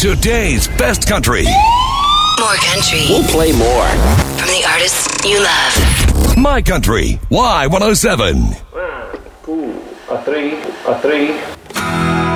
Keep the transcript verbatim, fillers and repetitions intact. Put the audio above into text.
Today's best country. More country. We'll play more. From the artists you love. My Country, Y one oh seven. One, two, a three, a three.